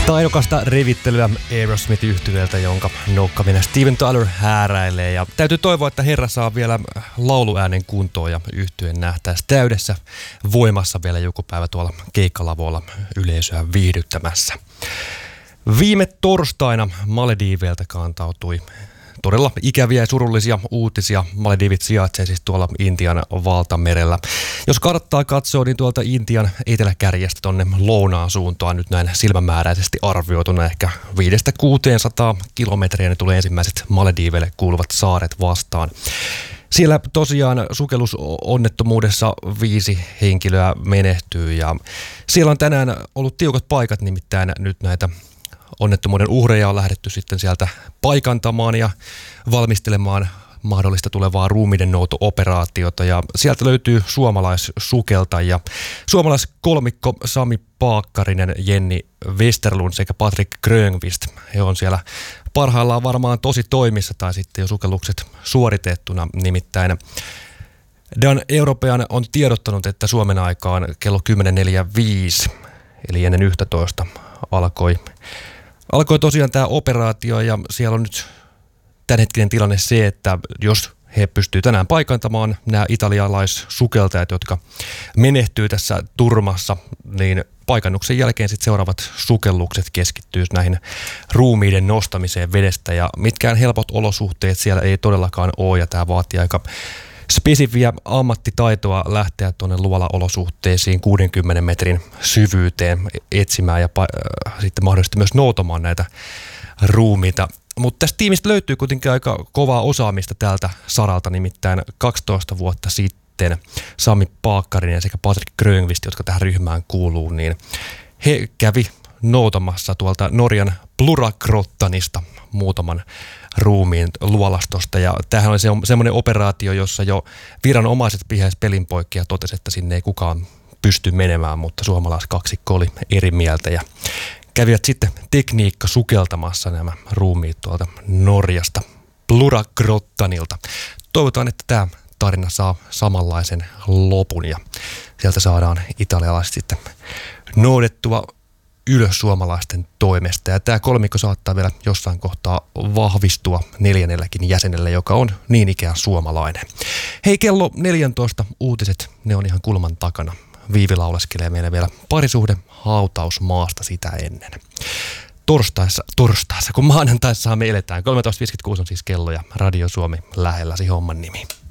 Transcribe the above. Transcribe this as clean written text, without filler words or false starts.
Taidokasta revittelyä Aerosmith-yhtyeeltä, jonka noukkaminen Steven Tyler hääräilee. Ja täytyy toivoa, että herra saa vielä lauluäänen kuntoon ja yhtyeen nähtäisi täydessä voimassa vielä joku päivä tuolla keikkalavoilla yleisöä viihdyttämässä. Viime torstaina Malediiveiltä kantautui todella ikäviä ja surullisia uutisia. Maledivit sijaitsee siis tuolla Intian valtamerellä. Jos karttaa katsoo, niin tuolta Intian eteläkärjestä tonne lounaan suuntaan nyt näin silmämääräisesti arvioituna ehkä 500–600 kilometriä ne tulee ensimmäiset Malediiveille kuuluvat saaret vastaan. Siellä tosiaan sukellusonnettomuudessa 5 henkilöä menehtyy ja siellä on tänään ollut tiukat paikat, nimittäin nyt näitä onnettomuuden uhreja on lähdetty sitten sieltä paikantamaan ja valmistelemaan mahdollista tulevaa ruumiiden nouto-operaatiota. Ja sieltä löytyy suomalaissukeltajia. Suomalaiskolmikko Sami Paakkarinen, Jenni Westerlund sekä Patrik Grönqvist. He on siellä parhaillaan varmaan tosi toimissa tai sitten jo sukellukset suoritettuna. Nimittäin Dan European on tiedottanut, että Suomen aikaan kello 10.45 eli ennen 11 alkoi tosiaan tämä operaatio ja siellä on nyt tämänhetkinen tilanne se, että jos he pystyvät tänään paikantamaan nämä italialaissukeltajat, jotka menehtyy tässä turmassa, niin paikannuksen jälkeen sitten seuraavat sukellukset keskittyy näihin ruumiiden nostamiseen vedestä ja mitkään helpot olosuhteet siellä ei todellakaan ole ja tämä vaatii aika spesifiä ammattitaitoa lähteä tuonne luolaolosuhteisiin 60 metrin syvyyteen etsimään ja sitten mahdollisesti myös noutamaan näitä ruumiita. Mutta tästä tiimistä löytyy kuitenkin aika kovaa osaamista tältä saralta, nimittäin 12 vuotta sitten Sami Paakkarinen sekä Patrik Grönqvist, jotka tähän ryhmään kuuluu, niin he kävi noutamassa tuolta Norjan Pluragrottanista muutaman ruumiin luolastosta. Ja tämähän oli semmoinen operaatio, jossa jo viranomaiset pihäisi pelin poikki ja totesi, että sinne ei kukaan pysty menemään, mutta suomalaiskaksikko oli eri mieltä ja kävivät sitten tekniikka sukeltamassa nämä ruumiit tuolta Norjasta Pluragrottanilta. Toivotaan, että tämä tarina saa samanlaisen lopun ja sieltä saadaan italialaiset sitten noudettua ylös suomalaisten toimesta. Ja tämä kolmikko saattaa vielä jossain kohtaa vahvistua 4. jäsenellä, joka on niin ikään suomalainen. Hei, kello 14 uutiset, ne on ihan kulman takana. Viivi lauleskelee meille vielä parisuhde hautaus maasta sitä ennen. Torstaissa, kun maanantaissa me eletään. 13.56 on siis kello ja Radio Suomi lähelläsi homman nimi.